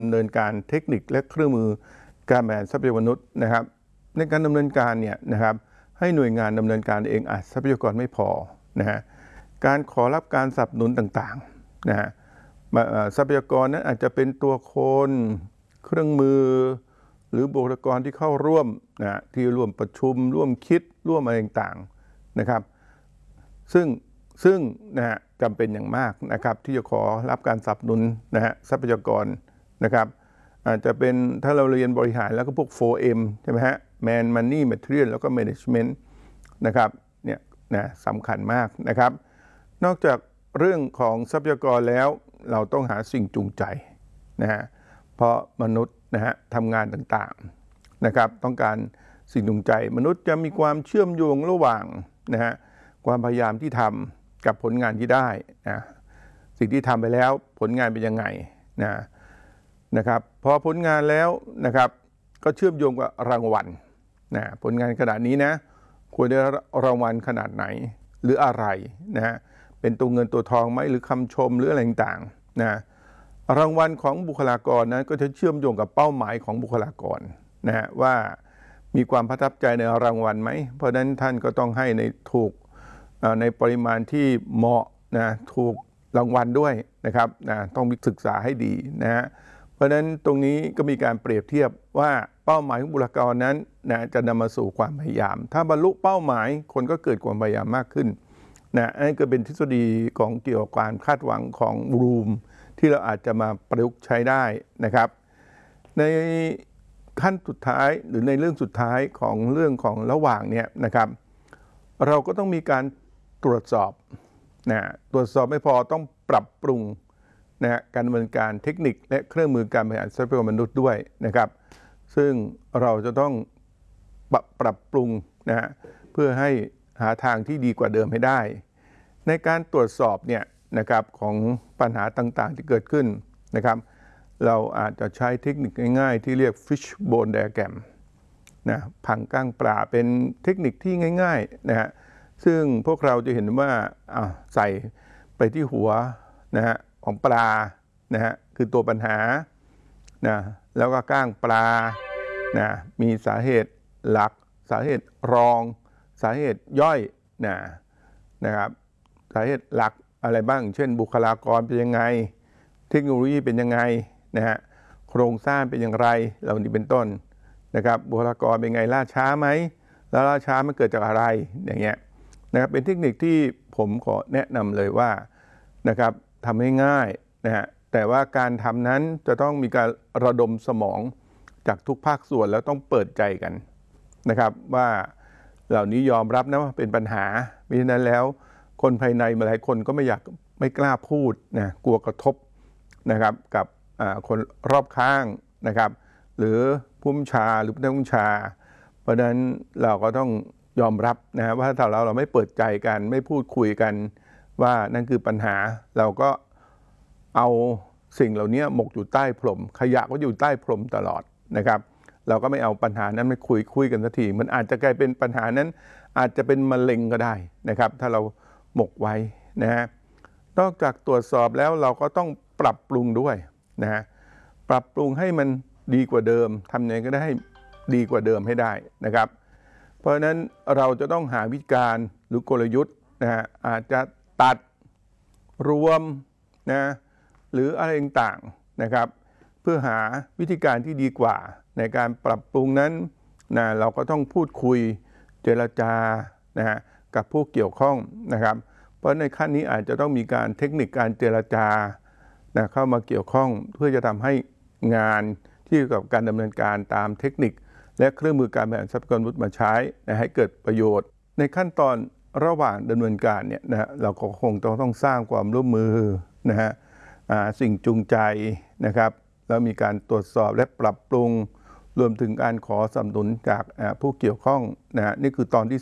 ดำเนินการเทคนิคและเครื่องมือการบริหารทรัพยากรมนุษย์นะครับในการดำเนินการเนี่ยนะครับให้หน่วยงานดำเนินการเองอาจทรัพยากรไม่พอนะฮะการขอรับการสนับสนุนต่างๆนะฮะทรัพยากรนั้นอาจจะเป็นตัวคนเครื่องมือหรือบุคลากรที่เข้าร่วมนะที่ร่วมประชุมร่วมคิดร่วมอะไรต่างๆนะครับซึ่งนะฮะจำเป็นอย่างมากนะครับที่จะขอรับการสนับสนุนนะฮะทรัพยากรนะครับอาจจะเป็นถ้าเราเรียนบริหารแล้วก็พวก 4M ใช่ไหมฮะ Man Money Material แล้วก็ Management นะครับเนี่ยนะสำคัญมากนะครับนอกจากเรื่องของทรัพยากรแล้วเราต้องหาสิ่งจูงใจนะฮะเพราะมนุษย์นะฮะทำงานต่างๆนะครับต้องการสิ่งจูงใจมนุษย์จะมีความเชื่อมโยงระหว่างนะฮะความพยายามที่ทำกับผลงานที่ได้นะสิ่งที่ทำไปแล้วผลงานเป็นยังไงนะครับพอผลงานแล้วนะครับก็เชื่อมโยงกับรางวัลนะผลงานขนาดนี้นะควรได้รางวัลขนาดไหนหรืออะไรนะฮะเป็นตัวเงินตัวทองไหมหรือคำชมหรืออะไรต่างๆนะรางวัลของบุคลากรนั้นก็จะเชื่อมโยงกับเป้าหมายของบุคลากรนะฮะว่ามีความประทับใจในรางวัลไหมเพราะฉะนั้นท่านก็ต้องให้ในถูกในปริมาณที่เหมาะนะถูกรางวัลด้วยนะครับนะต้องศึกษาให้ดีนะฮะเพราะฉะนั้นตรงนี้ก็มีการเปรียบเทียบว่าเป้าหมายของบุคลากรนั้นนะจะนำมาสู่ความพยายามถ้าบรรลุเป้าหมายคนก็เกิดความพยายามมากขึ้นนะอันนี้ก็เป็นทฤษฎีของเกี่ยวกับการคาดหวังของรูมที่เราอาจจะมาประยุกต์ใช้ได้นะครับในขั้นสุดท้ายหรือในเรื่องสุดท้ายของเรื่องของระหว่างเนี่ยนะครับเราก็ต้องมีการตรวจสอบนะตรวจสอบไม่พอต้องปรับปรุงนะการดำเนินการเทคนิคและเครื่องมือการบริหารทรัพยากรมนุษย์ด้วยนะครับซึ่งเราจะต้องปรับปรุงนะเพื่อให้หาทางที่ดีกว่าเดิมให้ได้ในการตรวจสอบเนี่ยนะครับของปัญหาต่างๆที่เกิดขึ้นนะครับเราอาจจะใช้เทคนิคง่ายๆที่เรียก Fishbone Diagram นะผังก้างปลาเป็นเทคนิคที่ง่ายๆนะฮะซึ่งพวกเราจะเห็นว่าใส่ไปที่หัวนะฮะของปลานะฮะคือตัวปัญหานะแล้วก็ก้างปลานะมีสาเหตุหลักสาเหตุรองสาเหตุย่อยนะครับสาเหตุหลักอะไรบ้างเช่นบุคลากรเป็นยังไงเทคโนโลยีเป็นยังไงนะฮะโครงสร้างเป็นอย่างไรเหล่านี้เป็นต้นนะครับบุคลากรเป็นไงล่าช้าไหมแล้วล่าช้ามันเกิดจากอะไรอย่างเงี้ยนะครับเป็นเทคนิคที่ผมขอแนะนำเลยว่านะครับทำให้ง่ายนะฮะแต่ว่าการทำนั้นจะต้องมีการระดมสมองจากทุกภาคส่วนแล้วต้องเปิดใจกันนะครับว่าเหล่านี้ยอมรับนะว่าเป็นปัญหาเพราะฉะนั้นแล้วคนภายในหลายคนก็ไม่กล้าพูดนะกลัวกระทบนะครับกับคนรอบข้างนะครับหรือผู้บัญชาหรือผู้บัญชาเพราะฉะนั้นเราก็ต้องยอมรับนะว่าถ้าเราไม่เปิดใจกันไม่พูดคุยกันว่านั่นคือปัญหาเราก็เอาสิ่งเหล่านี้หมกอยู่ใต้พรมขยะก็อยู่ใต้พรมตลอดนะครับเราก็ไม่เอาปัญหานั้นไม่คุยกันสักทีมันอาจจะกลายเป็นปัญหานั้นอาจจะเป็นมะเร็งก็ได้นะครับถ้าเราหมกไว้นะฮะนอกจากตรวจสอบแล้วเราก็ต้องปรับปรุงด้วยนะฮะปรับปรุงให้มันดีกว่าเดิมทำยังไงก็ได้ให้ดีกว่าเดิมให้ได้นะครับเพราะฉะนั้นเราจะต้องหาวิธีการหรือกลยุทธ์นะฮะอาจจะตัดรวมนะหรืออะไรต่างๆนะครับเพื่อหาวิธีการที่ดีกว่าในการปรับปรุงนั้นนะเราก็ต้องพูดคุยเจรจานะฮะกับผู้เกี่ยวข้องนะครับเพราะในขั้นนี้อาจจะต้องมีการเทคนิคการเจรจานะเข้ามาเกี่ยวข้องเพื่อจะทำให้งานที่เกี่ยวกับการดำเนินการตามเทคนิคและเครื่องมือการบริหารทรัพยากรมนุษย์มาใช้นะให้เกิดประโยชน์ในขั้นตอนระหว่างดำเนินการเนี่ยนะเราก็คงต้องสร้างความร่วมมือนะฮะสิ่งจูงใจนะครับแล้วมีการตรวจสอบและปรับปรุงรวมถึงการขอสนับสนุนจากผู้เกี่ยวข้องนะนี่คือตอนที่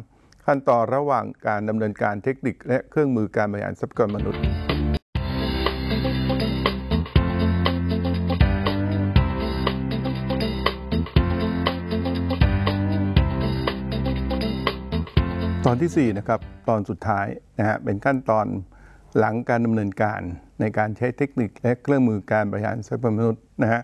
3ขั้นตอนระหว่างการดำเนินการเทคนิคและเครื่องมือการบริหารทรัพยากรมนุษย์ตอนที่4นะครับตอนสุดท้ายนะฮะเป็นขั้นตอนหลังการดำเนินการในการใช้เทคนิคและเครื่องมือการบริหารทรัพยากรมนุษย์นะฮะ